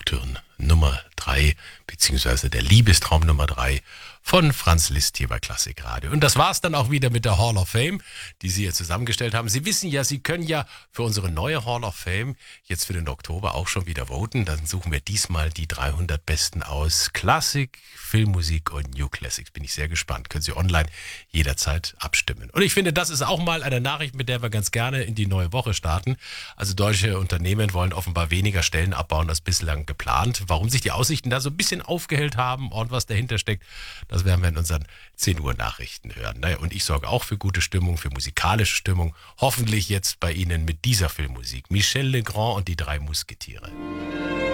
Nocturne Nummer 3, beziehungsweise der Liebestraum Nummer 3 von Franz Liszt hier bei Klassikradio. Und das war's dann auch wieder mit der Hall of Fame, die Sie hier zusammengestellt haben. Sie wissen ja, Sie können ja für unsere neue Hall of Fame jetzt für den Oktober auch schon wieder voten. Dann suchen wir diesmal die 300 Besten aus Klassik, Filmmusik und New Classics. Bin ich sehr gespannt. Können Sie online jederzeit abstimmen. Und ich finde, das ist auch mal eine Nachricht, mit der wir ganz gerne in die neue Woche starten. Also deutsche Unternehmen wollen offenbar weniger Stellen abbauen als bislang geplant. Warum sich die Aussichten da so ein bisschen aufgehellt haben und was dahinter steckt, das werden wir in unseren 10 Uhr Nachrichten hören. Naja, und ich sorge auch für gute Stimmung, für musikalische Stimmung. Hoffentlich jetzt bei Ihnen mit dieser Filmmusik. Michel Legrand und die 3 Musketiere.